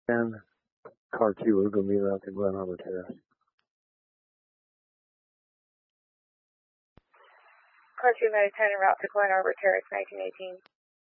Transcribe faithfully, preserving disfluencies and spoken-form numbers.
And car two is going to be route to Glen Arbor Terrace. Car two United ten en route to Glen Arbor Terrace, nineteen eighteen.